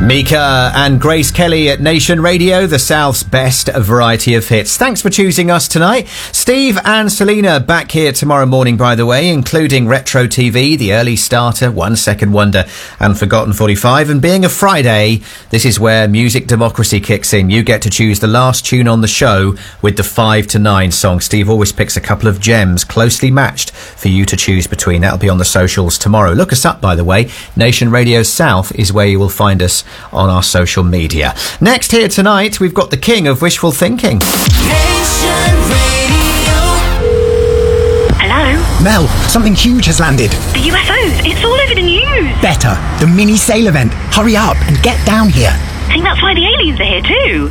Mika and Grace Kelly at Nation Radio, the South's best variety of hits. Thanks for choosing us tonight. Steve and Selena back here tomorrow morning, by the way, including Retro TV, The Early Starter, 1 Second Wonder and Forgotten 45. And being a Friday, this is where music democracy kicks in. You get to choose the last tune on the show with the 5 to 9 song. Steve always picks a couple of gems closely matched for you to choose between. That'll be on the socials tomorrow. Look us up, by the way. Nation Radio South is where you will find us on our social media. Next here tonight, we've got the king of wishful thinking. Nation Radio. Hello? Mel, something huge has landed. The UFOs, it's all over the news. Better, the mini sail event. Hurry up and get down here. I think that's why the aliens are here too.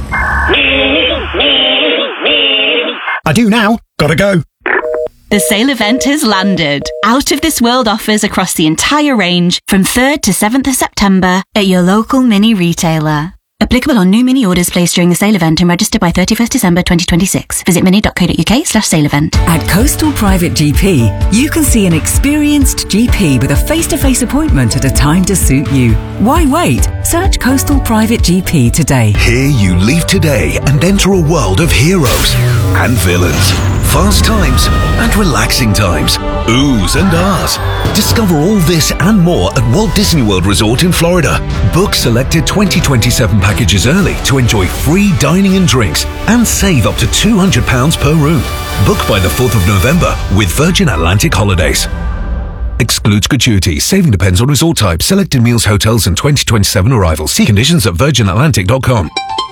I do now. Gotta go. The sale event has landed. Out of This World offers across the entire range from 3rd to 7th of September at your local mini retailer. Applicable on new mini orders placed during the sale event and registered by 31st December 2026. Visit mini.co.uk/sale event. At Coastal Private GP, you can see an experienced GP with a face-to-face appointment at a time to suit you. Why wait? Search Coastal Private GP today. Here you leave today and enter a world of heroes and villains, fast times and relaxing times, oohs and ahs. Discover all this and more at Walt Disney World Resort in Florida. Book selected 2027 packages early to enjoy free dining and drinks and save up to £200 per room. Book by the 4th of November with Virgin Atlantic Holidays. Excludes gratuities. Saving depends on resort type. Selected meals, hotels and 2027 arrivals. See conditions at virginatlantic.com.